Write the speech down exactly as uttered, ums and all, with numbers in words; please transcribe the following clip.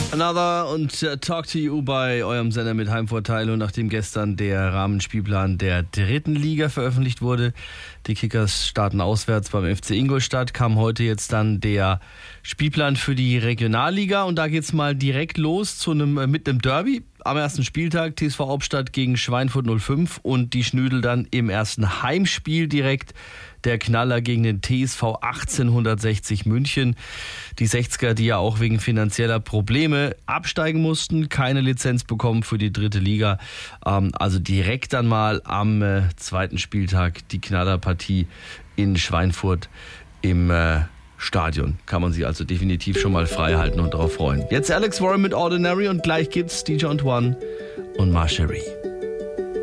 Another und uh, Talk to You bei eurem Sender mit Heimvorteil. Und nachdem gestern der Rahmenspielplan der dritten Liga veröffentlicht wurde, die Kickers starten auswärts beim F C Ingolstadt, kam heute jetzt dann der Spielplan für die Regionalliga. Und da geht's mal direkt los zu einem, mit einem Derby. Am ersten Spieltag T S V Hauptstadt gegen Schweinfurt null fünf und die Schnödel dann im ersten Heimspiel direkt der Knaller gegen den T S V achtzehnhundertsechzig München. Die sechziger, die ja auch wegen finanzieller Probleme absteigen mussten, keine Lizenz bekommen für die dritte Liga. Ähm, also direkt dann mal am äh, zweiten Spieltag die Knallerpartie in Schweinfurt im äh, Stadion. Kann man sich also definitiv schon mal frei halten und darauf freuen. Jetzt Alex Warren mit Ordinary und gleich gibt's D J Antoine und Marcherie.